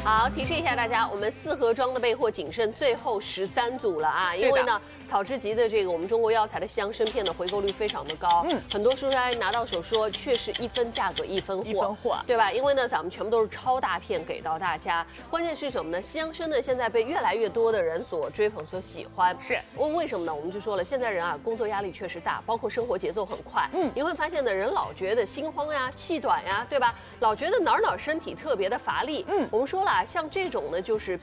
好，提示一下大家，我们4盒装的备货仅剩最后13组了啊！因为呢，草之集的这个我们中国药材的香参片的回购率非常的高，很多书商拿到手说，确实1分价格1分货，对吧？因为呢，咱们全部都是超大片给到大家，关键是什么呢？香参呢，现在被越来越多的人所追捧、所喜欢， 是为什么呢？我们就说了，现在人啊，工作压力确实大，包括生活节奏很快，你会发现呢，人老觉得心慌呀、气短呀，对吧？老觉得哪儿身体特别的乏力，我们说了啊，像这种呢，就是